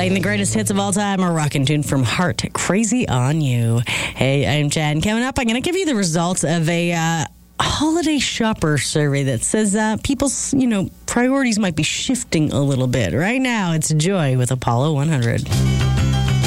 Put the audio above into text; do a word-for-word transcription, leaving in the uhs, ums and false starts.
Playing the greatest hits of all time, a rockin' tune from Heart, Crazy on You. Hey, I'm Jen. Coming up, I'm going to give you the results of a uh, holiday shopper survey that says uh, people's, you know, priorities might be shifting a little bit. Right now, it's Joy with Apollo one hundred.